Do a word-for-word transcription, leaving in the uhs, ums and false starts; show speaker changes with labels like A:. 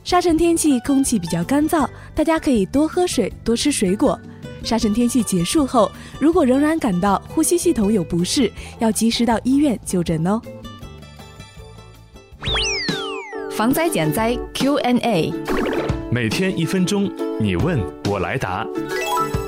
A: 沙尘天气空气比较干燥，大家可以多喝水，多吃水果。沙尘天气结束后，如果仍然感到呼吸系统有不适，要及时到医院就诊哦。
B: 防灾减灾 Q and A，
C: 每天一分钟，你问我来答。